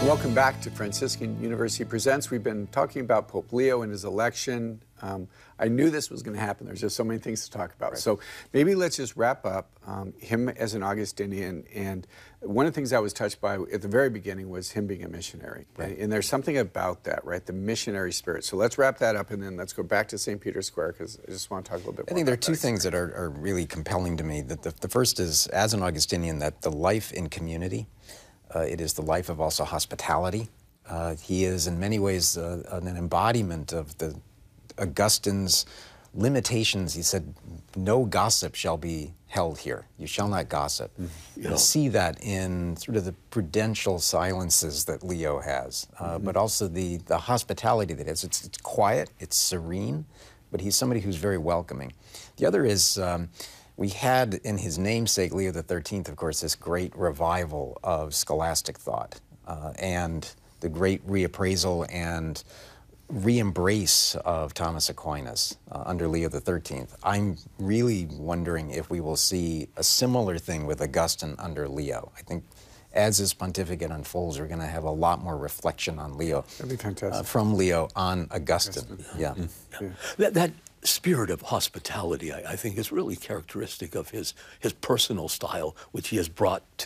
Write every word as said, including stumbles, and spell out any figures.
Welcome back to Franciscan University Presents. We've been talking about Pope Leo and his election. Um, I knew this was going to happen. There's just so many things to talk about. Right. So maybe let's just wrap up um, him as an Augustinian. And one of the things I was touched by at the very beginning was him being a missionary. Right. And, and there's something about that, right? The missionary spirit. So let's wrap that up, and then let's go back to Saint Peter's Square, because I just want to talk a little bit more I think there are two that things that are, are really compelling to me. That the, the first is, as an Augustinian, that the life in community, uh, it is the life of also hospitality. Uh, he is, in many ways, uh, an embodiment of the Augustine's limitations. He said, no gossip shall be held here. You shall not gossip. Mm-hmm. You yeah. see that in sort of the prudential silences that Leo has, uh, mm-hmm. but also the, the hospitality that is. It's, it's quiet, it's serene, but he's somebody who's very welcoming. The other is, um, we had in his namesake, Leo the thirteenth, of course, this great revival of scholastic thought, uh, and the great reappraisal and re-embrace of Thomas Aquinas uh, under Leo the thirteenth. I'm really wondering if we will see a similar thing with Augustine under Leo. I think as his pontificate unfolds, we're going to have a lot more reflection on Leo. That'd be fantastic. Uh, from Leo on Augustine. Augustine. Yeah. Mm. yeah. That, that spirit of hospitality, I, I think, is really characteristic of his, his personal style, which he has brought